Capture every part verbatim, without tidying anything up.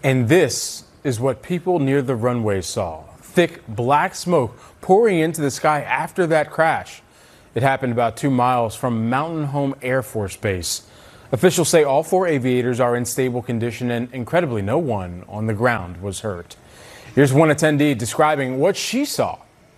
And this is what people near the runway saw. Thick black smoke pouring into the sky after that crash. It happened about two miles from Mountain Home Air Force Base. Officials say all four aviators are in stable condition and incredibly no one on the ground was hurt. Here's one attendee describing what she saw.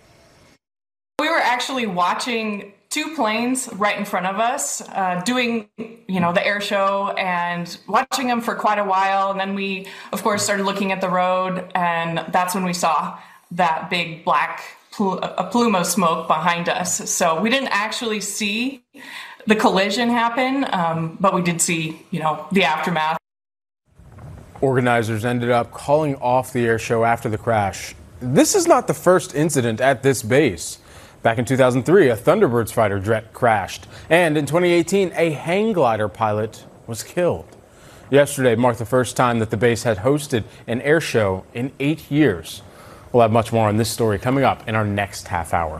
We were actually watching two planes right in front of us, uh, doing, you know, the air show and watching them for quite a while. And then we, of course, started looking at the road, and that's when we saw that big black pl- a plume of smoke behind us. So we didn't actually see the collision happen, um, but we did see, you know, the aftermath. Organizers ended up calling off the air show after the crash. This is not the first incident at this base. Back in two thousand three, a Thunderbirds fighter jet crashed. And in twenty eighteen, a hang glider pilot was killed. Yesterday marked the first time that the base had hosted an air show in eight years. We'll have much more on this story coming up in our next half hour.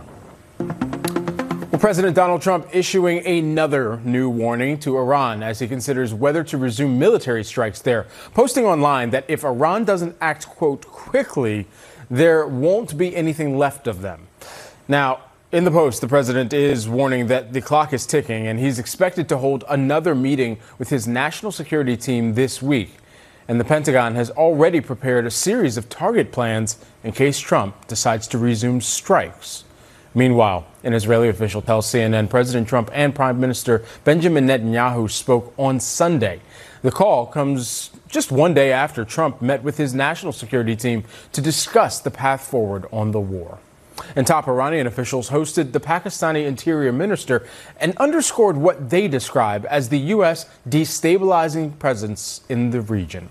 Well, President Donald Trump issuing another new warning to Iran as he considers whether to resume military strikes there, posting online that if Iran doesn't act, quote, quickly, there won't be anything left of them. Now, in the post, the president is warning that the clock is ticking and he's expected to hold another meeting with his national security team this week. And the Pentagon has already prepared a series of target plans in case Trump decides to resume strikes. Meanwhile, an Israeli official tells C N N President Trump and Prime Minister Benjamin Netanyahu spoke on Sunday. The call comes just one day after Trump met with his national security team to discuss the path forward on the war. And top Iranian officials hosted the Pakistani Interior Minister and underscored what they describe as the U S destabilizing presence in the region.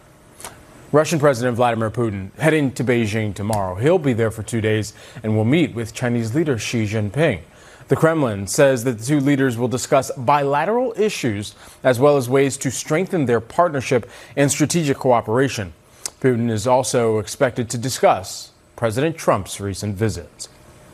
Russian President Vladimir Putin heading to Beijing tomorrow. He'll be there for two days and will meet with Chinese leader Xi Jinping. The Kremlin says that the two leaders will discuss bilateral issues as well as ways to strengthen their partnership and strategic cooperation. Putin is also expected to discuss President Trump's recent visits.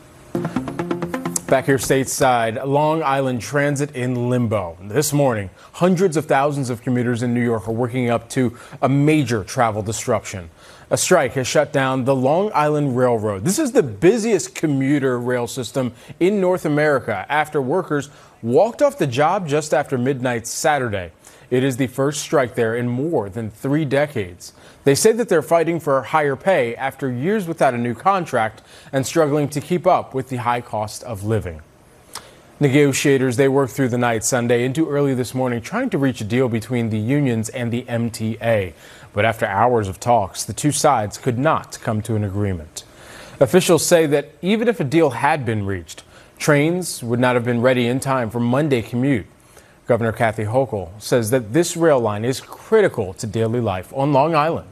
Back here stateside, Long Island Transit in limbo. This morning, hundreds of thousands of commuters in New York are waking up to a major travel disruption. A strike has shut down the Long Island Railroad. This is the busiest commuter rail system in North America after workers walked off the job just after midnight Saturday. It is the first strike there in more than three decades. They say that they're fighting for higher pay after years without a new contract and struggling to keep up with the high cost of living. Negotiators, they worked through the night Sunday into early this morning trying to reach a deal between the unions and the M T A. But after hours of talks, the two sides could not come to an agreement. Officials say that even if a deal had been reached, trains would not have been ready in time for Monday commute. Governor Kathy Hochul says that this rail line is critical to daily life on Long Island.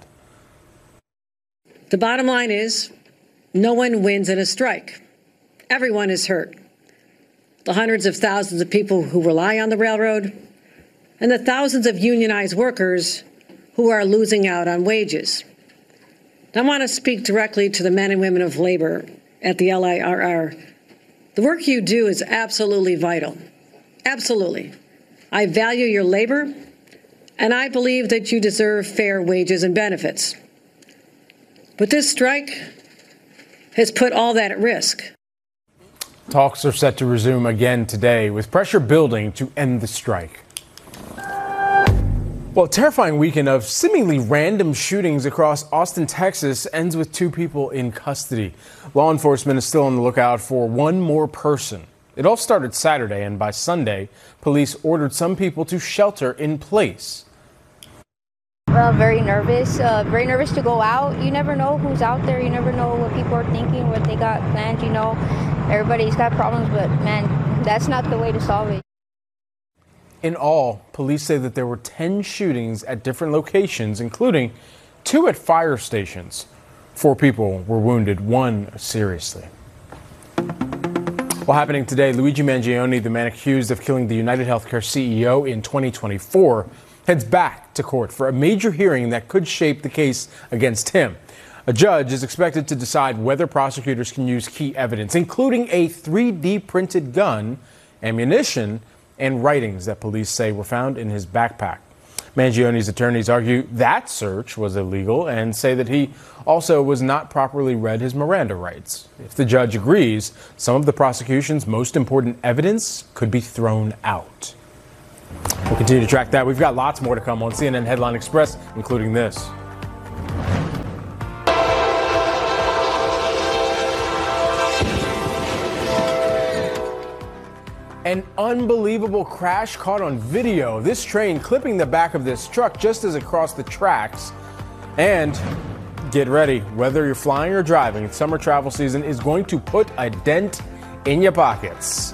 The bottom line is no one wins in a strike. Everyone is hurt. The hundreds of thousands of people who rely on the railroad and the thousands of unionized workers who are losing out on wages. I want to speak directly to the men and women of labor at the L I R R. The work you do is absolutely vital. Absolutely. I value your labor, and I believe that you deserve fair wages and benefits. But this strike has put all that at risk. Talks are set to resume again today, with pressure building to end the strike. Well, a terrifying weekend of seemingly random shootings across Austin, Texas ends with two people in custody. Law enforcement is still on the lookout for one more person. It all started Saturday, and by Sunday, police ordered some people to shelter in place. Well, very nervous, uh, very nervous to go out. You never know who's out there. You never know what people are thinking, what they got planned. You know, everybody's got problems, but man, that's not the way to solve it. In all, police say that there were ten shootings at different locations, including two at fire stations. Four people were wounded, one seriously. Well, happening today, Luigi Mangione, the man accused of killing the United Healthcare C E O in twenty twenty-four, heads back to court for a major hearing that could shape the case against him. A judge is expected to decide whether prosecutors can use key evidence, including a three D printed gun, ammunition, and writings that police say were found in his backpack. Mangione's attorneys argue that search was illegal and say that he also was not properly read his Miranda rights. If the judge agrees, some of the prosecution's most important evidence could be thrown out. We'll continue to track that. We've got lots more to come on C N N Headline Express, including this. An unbelievable crash caught on video. This train clipping the back of this truck just as it crossed the tracks. And get ready, whether you're flying or driving, summer travel season is going to put a dent in your pockets.